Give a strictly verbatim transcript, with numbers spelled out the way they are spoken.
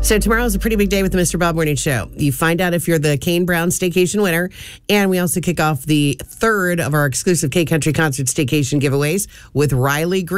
So tomorrow is a pretty big day with the Mister Bob Morning Show. You find out if you're the Kane Brown Staycation winner, and we also kick off the third of our exclusive K Country Concert Staycation giveaways with Riley Green.